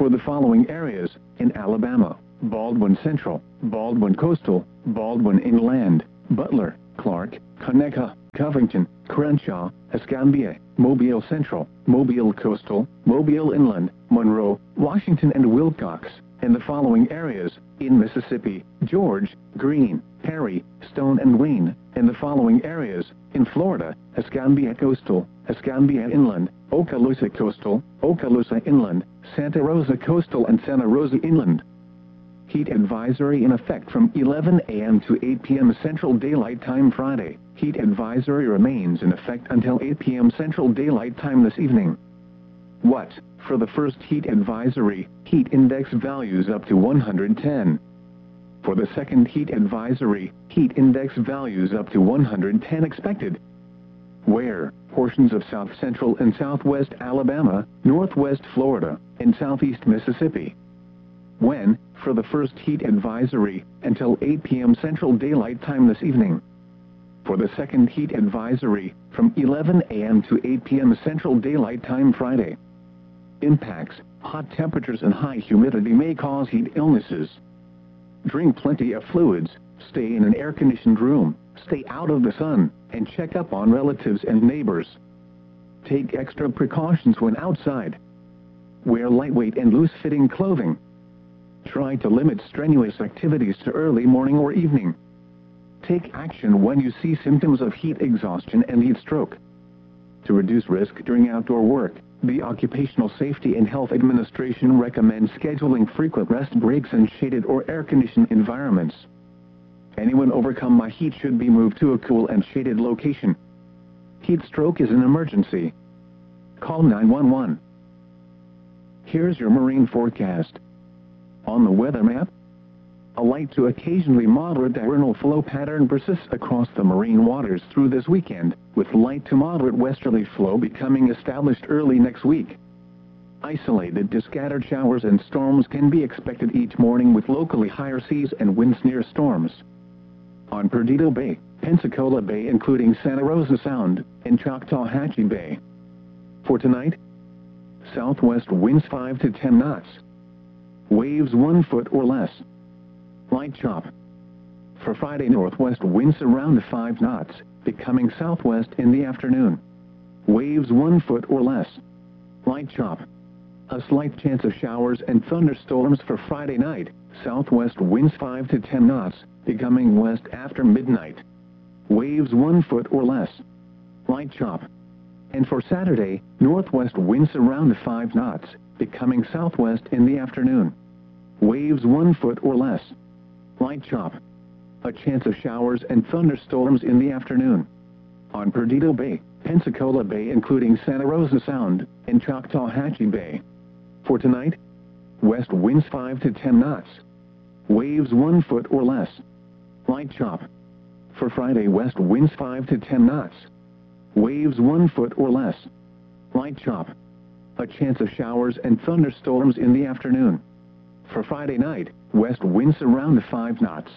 [SPEAKER 1] for the following areas in Alabama: Baldwin Central, Baldwin Coastal, Baldwin Inland, Butler, Clark, Conecuh, Covington, Crenshaw, Escambia, Mobile Central, Mobile Coastal, Mobile Inland, Monroe, Washington and Wilcox, and the following areas in Mississippi: George, Greene, Perry, Stone and Wayne, and the following areas in Florida: Escambia Coastal, Escambia Inland, Okaloosa Coastal, Okaloosa Inland, Santa Rosa Coastal and Santa Rosa Inland. Heat advisory in effect from 11 a.m. to 8 p.m. Central Daylight Time Friday. Heat advisory remains in effect until 8 p.m. Central Daylight Time this evening. What? For the first heat advisory, heat index values up to 110. For the second heat advisory, heat index values up to 110 expected. Where? Portions of south central and southwest Alabama, northwest Florida, and southeast Mississippi. When? For the first heat advisory, until 8 p.m. Central Daylight Time this evening. For the second heat advisory, from 11 a.m. to 8 p.m. Central Daylight Time Friday. Impacts: hot temperatures and high humidity may cause heat illnesses. Drink plenty of fluids, stay in an air-conditioned room, stay out of the sun, and check up on relatives and neighbors. Take extra precautions when outside. Wear lightweight and loose-fitting clothing. Try to limit strenuous activities to early morning or evening. Take action when you see symptoms of heat exhaustion and heat stroke. To reduce risk during outdoor work, the Occupational Safety and Health Administration recommends scheduling frequent rest breaks in shaded or air-conditioned environments. Anyone overcome by heat should be moved to a cool and shaded location. Heat stroke is an emergency. Call 911. Here's your marine forecast. On the weather map, a light to occasionally moderate diurnal flow pattern persists across the marine waters through this weekend, with light to moderate westerly flow becoming established early next week. Isolated to scattered showers and storms can be expected each morning with locally higher seas and winds near storms. On Perdido Bay, Pensacola Bay including Santa Rosa Sound, and Choctawhatchee Bay. For tonight, southwest winds 5 to 10 knots. Waves 1 foot or less. Light chop. For Friday, northwest winds around 5 knots, becoming southwest in the afternoon. Waves 1 foot or less. Light chop. A slight chance of showers and thunderstorms for Friday night, southwest winds 5 to 10 knots, becoming west after midnight. Waves 1 foot or less. Light chop. And for Saturday, northwest winds around 5 knots, becoming southwest in the afternoon. Waves 1 foot or less. Light chop. A chance of showers and thunderstorms in the afternoon. On Perdido Bay, Pensacola Bay including Santa Rosa Sound, and Choctawhatchee Bay. For tonight, west winds 5 to 10 knots. Waves 1 foot or less. Light chop. For Friday, west winds 5 to 10 knots. Waves 1 foot or less. Light chop. A chance of showers and thunderstorms in the afternoon. For Friday night, west winds around 5 knots.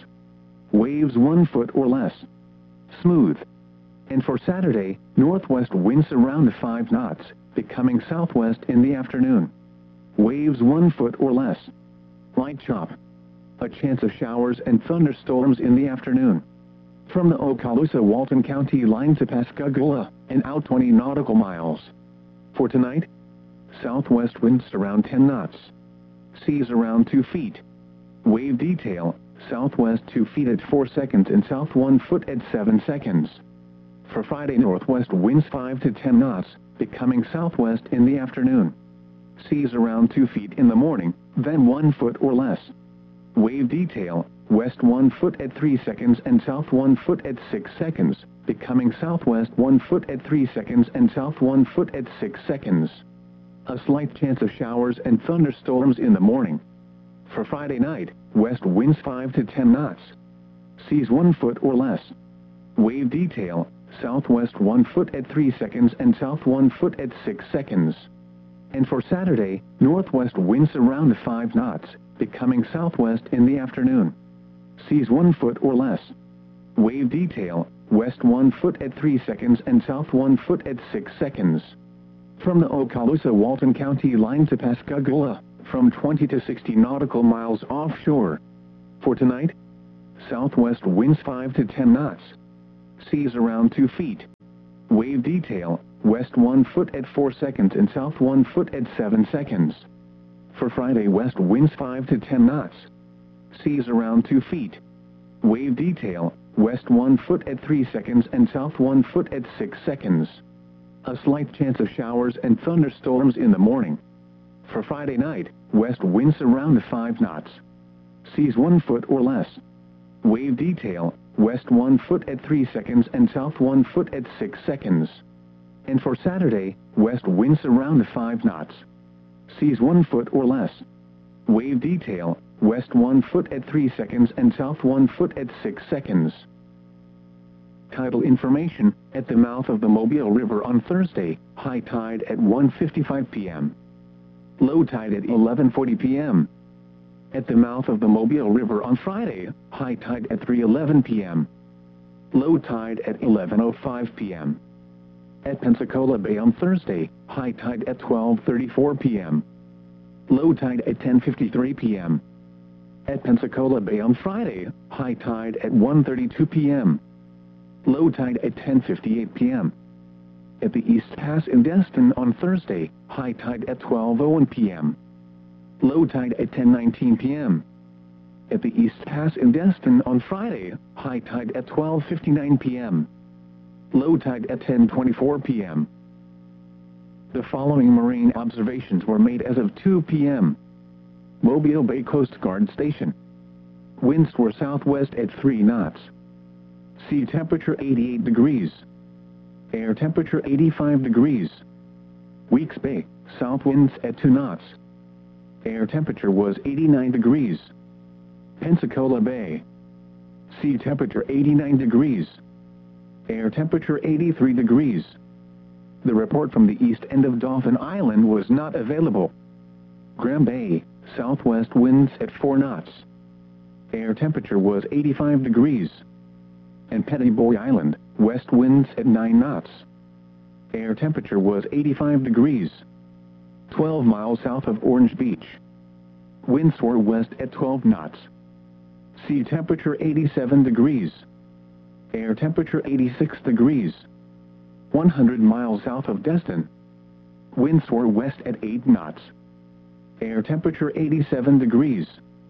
[SPEAKER 1] Waves 1 foot or less. Smooth. And for Saturday, northwest winds around 5 knots, becoming southwest in the afternoon. Waves 1 foot or less. Light chop. A chance of showers and thunderstorms in the afternoon. From the Okaloosa-Walton County line to Pascagoula, and out 20 nautical miles. For tonight, southwest winds around 10 knots. Seas around 2 feet. Wave detail, southwest 2 feet at 4 seconds and south 1 foot at 7 seconds. For Friday, northwest winds 5 to 10 knots, becoming southwest in the afternoon. Seas around 2 feet in the morning, then 1 foot or less. Wave detail, west 1 foot at 3 seconds and south 1 foot at 6 seconds, becoming southwest 1 foot at 3 seconds and south 1 foot at 6 seconds. A slight chance of showers and thunderstorms in the morning. For Friday night, west winds 5 to 10 knots. Seas 1 foot or less. Wave detail, southwest 1 foot at 3 seconds and south 1 foot at 6 seconds. And for Saturday, northwest winds around 5 knots, becoming southwest in the afternoon. Seas 1 foot or less. Wave detail, west 1 foot at 3 seconds and south 1 foot at 6 seconds. From the Okaloosa-Walton County line to Pascagoula, from 20 to 60 nautical miles offshore. For tonight, southwest winds 5 to 10 knots. Seas around 2 feet. Wave detail, west 1 foot at 4 seconds and south 1 foot at 7 seconds. For Friday, west winds 5 to 10 knots. Seas around 2 feet. Wave detail, west 1 foot at 3 seconds and south 1 foot at 6 seconds. A slight chance of showers and thunderstorms in the morning. For Friday night, west winds around 5 knots. Seas 1 foot or less. Wave detail, west 1 foot at 3 seconds and south 1 foot at 6 seconds. And for Saturday, west winds around 5 knots. Seas 1 foot or less. Wave detail, west 1 foot at 3 seconds and south 1 foot at 6 seconds. Tidal information, at the mouth of the Mobile River on Thursday, high tide at 1:55 p.m. Low tide at 11:40 p.m. At the mouth of the Mobile River on Friday, high tide at 3:11 p.m. Low tide at 11:05 p.m. At Pensacola Bay on Thursday, high tide at 12:34 p.m. Low tide at 10:53 p.m. At Pensacola Bay on Friday, high tide at 1:32 p.m. Low tide at 10:58 p.m. At the East Pass in Destin on Thursday, high tide at 12:01 p.m. Low tide at 10:19 p.m. At the East Pass in Destin on Friday, high tide at 12:59 p.m. Low tide at 10:24 p.m. The following marine observations were made as of 2 p.m. Mobile Bay Coast Guard Station. Winds were southwest at 3 knots. Sea temperature 88 degrees. Air temperature 85 degrees. Weeks Bay, south winds at 2 knots. Air temperature was 89 degrees. Pensacola Bay. Sea temperature 89 degrees. Air temperature 83 degrees. The report from the east end of Dauphin Island was not available. Graham Bay, southwest winds at 4 knots. Air temperature was 85 degrees. And Petty Boy Island, west winds at 9 knots. Air temperature was 85 degrees. 12 miles south of Orange Beach. Winds were west at 12 knots. Sea temperature 87 degrees. Air temperature 86 degrees. 100 miles south of Destin. Winds were west at 8 knots. Air temperature 87 degrees.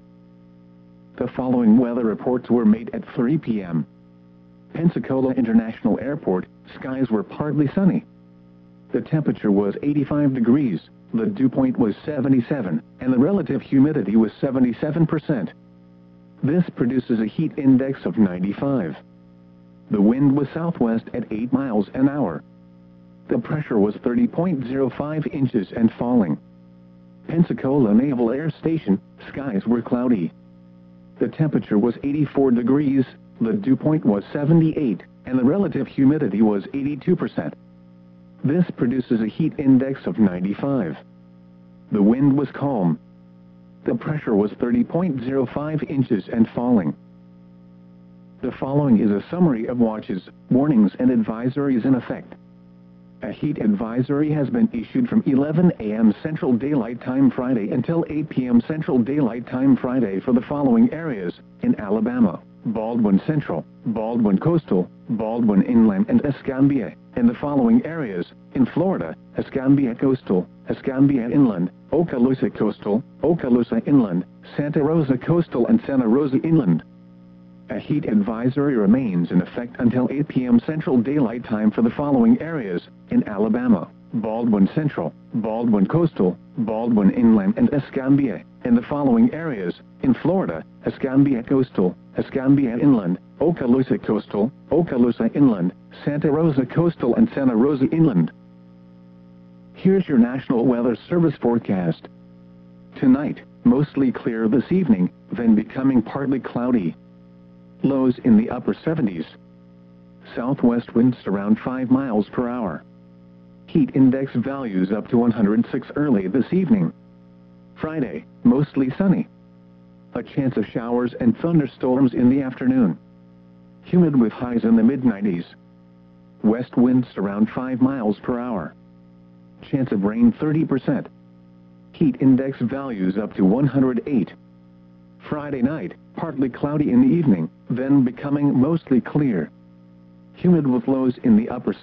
[SPEAKER 1] The following weather reports were made at 3 p.m. Pensacola International Airport, skies were partly sunny. The temperature was 85 degrees, the dew point was 77, and the relative humidity was 77%. This produces a heat index of 95. The wind was southwest at 8 miles an hour. The pressure was 30.05 inches and falling. Pensacola Naval Air Station, skies were cloudy. The temperature was 84 degrees, the dew point was 78, and the relative humidity was 82%. This produces a heat index of 95. The wind was calm. The pressure was 30.05 inches and falling. The following is a summary of watches, warnings and advisories in effect. A heat advisory has been issued from 11 a.m. Central Daylight Time Friday until 8 p.m. Central Daylight Time Friday for the following areas: in Alabama, Baldwin Central, Baldwin Coastal, Baldwin Inland and Escambia, and the following areas: in Florida, Escambia Coastal, Escambia Inland, Okaloosa Coastal, Okaloosa Inland, Santa Rosa Coastal and Santa Rosa Inland. A heat advisory remains in effect until 8 p.m. Central Daylight Time for the following areas: in Alabama, Baldwin Central, Baldwin Coastal, Baldwin Inland and Escambia, and the following areas: in Florida, Escambia Coastal, Escambia Inland, Okaloosa Coastal, Okaloosa Inland, Santa Rosa Coastal and Santa Rosa Inland. Here's your National Weather Service forecast. Tonight, mostly clear this evening, then becoming partly cloudy. Lows in the upper 70s. Southwest winds around 5 miles per hour. Heat index values up to 106 early this evening. Friday, mostly sunny. A chance of showers and thunderstorms in the afternoon. Humid with highs in the mid-90s. West winds around 5 miles per hour. Chance of rain 30%. Heat index values up to 108. Friday night, partly cloudy in the evening, then becoming mostly clear. Humid with lows in the upper